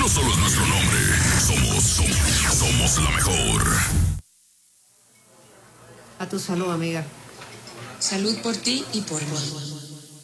No solo es nuestro nombre, somos la mejor. A tu salud, amiga. Salud por ti y por mí.